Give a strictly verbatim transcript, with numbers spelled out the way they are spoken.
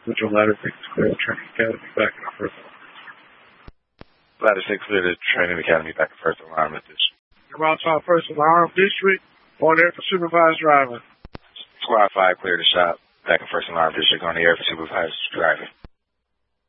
Mitchell Ladder six clear to Training Academy back in our first alarm. Ladder six clear to Training Academy back in first alarm district. About our first alarm district, on there for supervised driving. Squad five clear to shop back in first alarm district on the air for supervised driving.